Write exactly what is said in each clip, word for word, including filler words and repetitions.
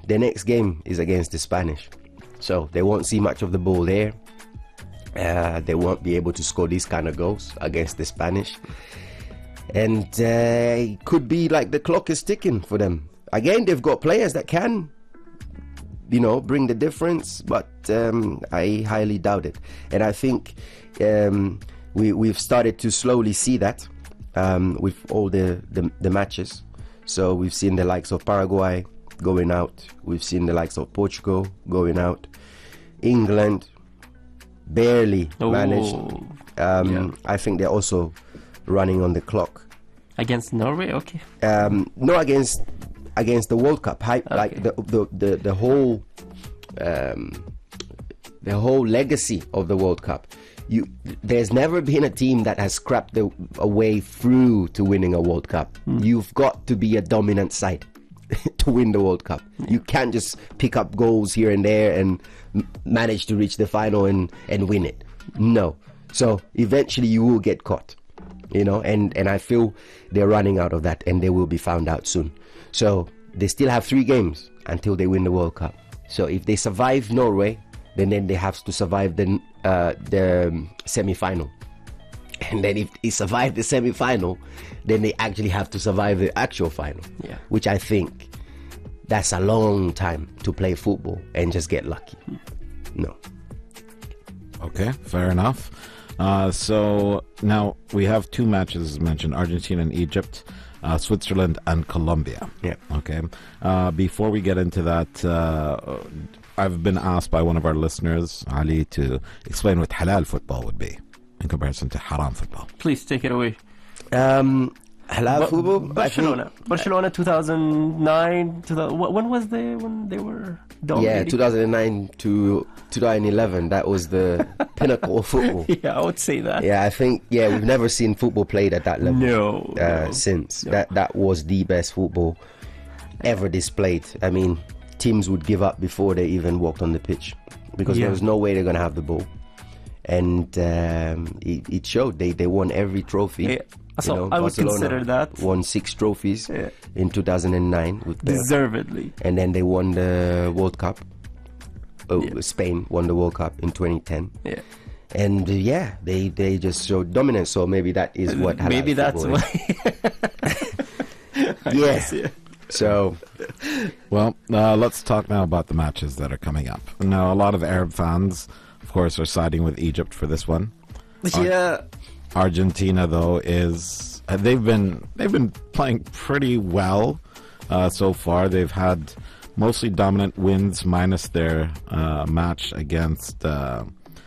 the next game is against the Spanish. So they won't see much of the ball there. Uh, they won't be able to score these kind of goals against the Spanish. And uh, it could be like the clock is ticking for them. Again, they've got players that can, you know, bring the difference, but um, I highly doubt it. And I think um, we, we've started to slowly see that um, with all the, the, the matches. So we've seen the likes of Paraguay going out. We've seen the likes of Portugal going out. England barely Ooh. managed. Um, Yeah. I think they're also running on the clock. Against Norway, okay. Um, no, against against the World Cup. Hype, Okay. Like the the the, the whole um, the whole legacy of the World Cup. You, there's never been a team that has scrapped the, a way through to winning a World Cup. Mm. You've got to be a dominant side to win the World Cup. Yeah. You can't just pick up goals here and there and m- manage to reach the final and, and win it. No. So eventually you will get caught, you know, and, and I feel they're running out of that, and they will be found out soon. So they still have three games until they win the World Cup. So if they survive Norway, then, then they have to survive the, uh, the um, semi-final. And then if they survive the semi-final, then they actually have to survive the actual final. Yeah. Which I think that's a long time to play football and just get lucky. No. Okay, fair enough. Uh, so now we have two matches as mentioned, Argentina and Egypt, uh, Switzerland and Colombia. Yeah. Okay. Uh, before we get into that, uh, I've been asked by one of our listeners, Ali, to explain what halal football would be in comparison to haram football. Please take it away. Um, halal Ba- football? Barcelona. Barcelona two thousand nine. two thousand, wh- when was they when they were Yeah, dominating? two thousand nine to two thousand eleven. That was the pinnacle of football. Yeah, I would say that. Yeah, I think, yeah, we've never seen football played at that level. No, uh, no. since. No. That that was the best football ever displayed. I mean, teams would give up before they even walked on the pitch because Yeah. there was no way they're going to have the ball. And um, it, it showed. They, they won every trophy. Yeah. So You know, I would Barcelona consider that won six trophies Yeah. in two thousand nine with the, deservedly. and then they won the World Cup. Oh, Yeah. Spain won the World Cup in twenty ten. Yeah. And uh, yeah, they, they just showed dominance. So maybe that is what halal Maybe that's football why. is. Yeah. So Well, uh, let's talk now about the matches that are coming up. Now, a lot of Arab fans, of course, are siding with Egypt for this one. Yeah. Argentina, though, is uh, they've been they've been playing pretty well uh, so far. They've had mostly dominant wins, minus their uh, match against uh,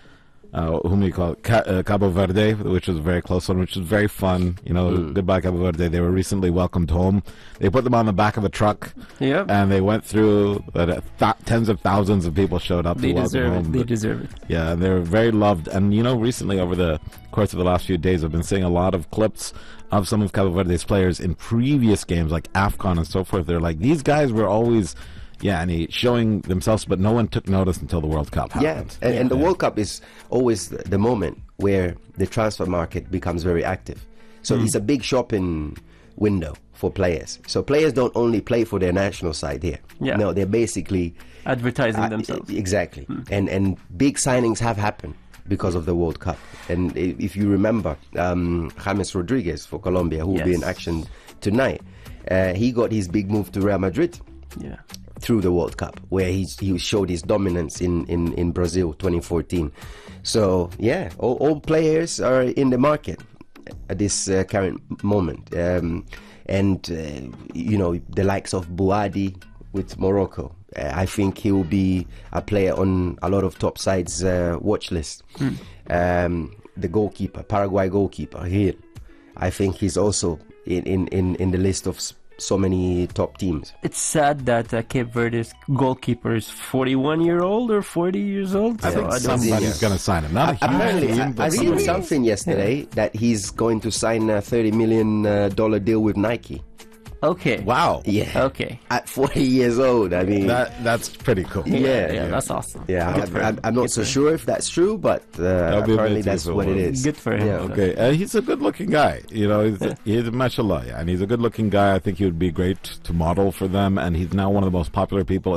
uh, whom do you call it? Ca- uh, Cabo Verde, which was a very close one, which was very fun. You know, Mm. goodbye Cabo Verde. They were recently welcomed home. They put them on the back of a truck, Yeah. and they went through. Uh, th- tens of thousands of people showed up They to welcome deserve home. it. They But- deserve it. yeah, and they're very loved. And, you know, recently over the course of the last few days, I've been seeing a lot of clips of some of Cabo Verde's players in previous games, like AFCON and so forth. They're like, these guys were always, yeah, and he showing themselves, but no one took notice until the World Cup yeah, happened. and, and the Yeah. World Cup is always the the moment where the transfer market becomes very active. So Mm. it's a big shopping window for players. So players don't only play for their national side here. Yeah. No, they're basically Advertising Uh, themselves. Exactly. And and big signings have happened because of the World Cup. And i- if you remember, um, James Rodriguez for Colombia, who will be Yes. in action tonight, uh, he got his big move to Real Madrid Yeah. through the World Cup, where he he showed his dominance in, in, in Brazil twenty fourteen. So, yeah, all, all players are in the market at this uh, current moment. Um, and, uh, you know, the likes of Bouadi with Morocco, uh, I think he will be a player on a lot of top sides' uh, watch list. Um, the goalkeeper, Paraguay goalkeeper, Gil, I think he's also in, in, in, in the list of s- so many top teams. It's sad that uh, Cape Verde's goalkeeper is forty-one year old or forty years old. I So think don't somebody's see- going to sign him. Not a huge Apparently, team, I, but I seen somebody- something yesterday that he's going to sign a thirty million uh, dollar deal with Nike. Okay. Wow. Yeah, Okay. at forty years old. I mean, That That's pretty cool. Yeah, yeah, yeah. that's awesome. yeah, Good I'm, for I'm, him. I'm not Good so for him. sure if that's true, but uh, be apparently amazing that's if it what it was. is. Good for him. Yeah. Okay, uh, he's a good-looking guy. You know, he's, he's mashallah, yeah, and he's a good-looking guy. I think he would be great to model for them, and he's now one of the most popular people